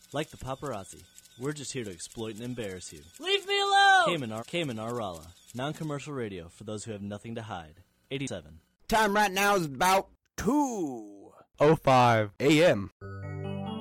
Like the paparazzi, we're just here to exploit and embarrass you. Leave me alone! Cayman Rala, non-commercial radio for those who have nothing to hide. 87. Time right now is about 2:05 a.m.